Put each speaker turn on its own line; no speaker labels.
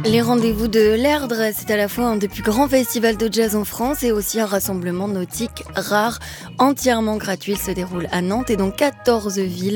Les rendez-vous de l'Erdre, c'est à la fois un des plus grands festivals de jazz en France et aussi un rassemblement nautique rare, entièrement gratuit. Il se déroule à Nantes et dans 14 villes.